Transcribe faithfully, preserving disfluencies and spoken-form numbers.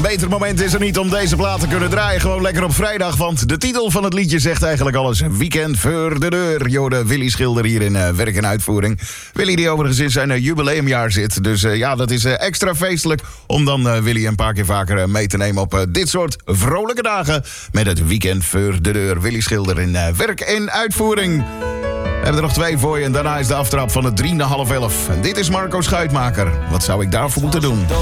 beter moment is er niet om deze plaat te kunnen draaien. Gewoon lekker op vrijdag, want de titel van het liedje zegt eigenlijk alles. Weekend voor de deur. Jode Willy Schilder hier in uh, werk en uitvoering. Willy die overigens in zijn uh, jubileumjaar zit. Dus uh, ja, dat is uh, extra feestelijk om dan uh, Willy een paar keer vaker uh, mee te nemen op uh, dit soort vrolijke dagen. Met het Weekend voor de deur. Willy Schilder in uh, werk en uitvoering. We hebben er nog twee voor je en daarna is de aftrap van het drie na half elf. En dit is Marco Schuitmaker. Wat zou ik daarvoor moeten doen?